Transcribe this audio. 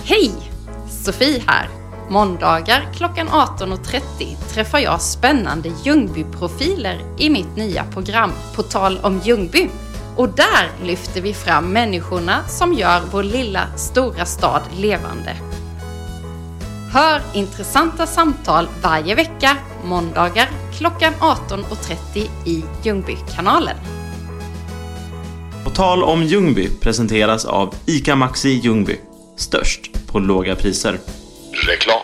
Hej! Sofie här. Måndagar klockan 18.30 träffar jag spännande Ljungby-profiler i mitt nya program På tal om Ljungby. Och där lyfter vi fram människorna som gör vår lilla stora stad levande. Hör intressanta samtal varje vecka, måndagar klockan 18.30 i Ljungby-kanalen. På tal om Ljungby presenteras av ICA Maxi Ljungby. Störst på låga priser. Reklam.